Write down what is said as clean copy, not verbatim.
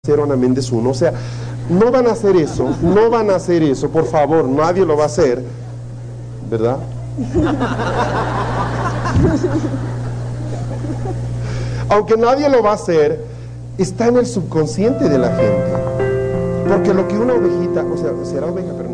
Ana Méndez 1, o sea, no van a hacer eso, por favor, nadie lo va a hacer, ¿verdad? Aunque nadie lo va a hacer, está en el subconsciente de la gente, porque lo que una ovejita, o sea, será oveja, pero